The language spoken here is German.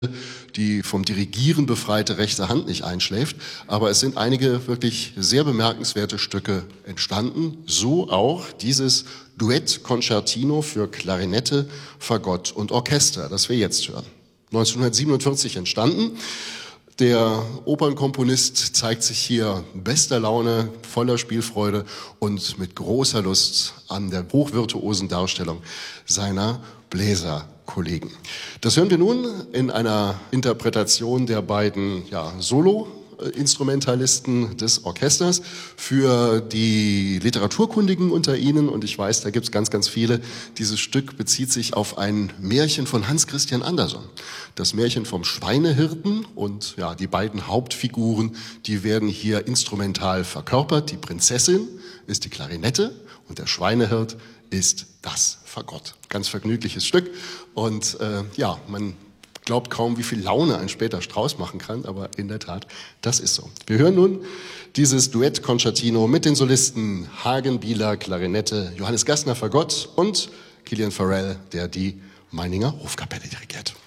die vom Dirigieren befreite rechte Hand nicht einschläft. Aber es sind einige wirklich sehr bemerkenswerte Stücke entstanden. So auch dieses Duett Concertino für Klarinette, Fagott und Orchester, das wir jetzt hören. 1947 entstanden. Der Opernkomponist zeigt sich hier bester Laune, voller Spielfreude und mit großer Lust an der hochvirtuosen Darstellung seiner Bläserkollegen. Das hören wir nun in einer Interpretation der beiden Solo-Instrumentalisten des Orchesters. Für die Literaturkundigen unter Ihnen, und ich weiß, da gibt es ganz, ganz viele, dieses Stück bezieht sich auf ein Märchen von Hans Christian Andersen. Das Märchen vom Schweinehirten, und ja, die beiden Hauptfiguren, die werden hier instrumental verkörpert. Die Prinzessin ist die Klarinette und der Schweinehirt ist das Fagott. Ganz vergnügliches Stück und man glaubt kaum, wie viel Laune ein später Strauß machen kann, aber in der Tat, das ist so. Wir hören nun dieses Duett Concertino mit den Solisten Hagen Bieler, Klarinette, Johannes Gassner, Fagott und Kilian Farrell, der die Meininger Hofkapelle dirigiert.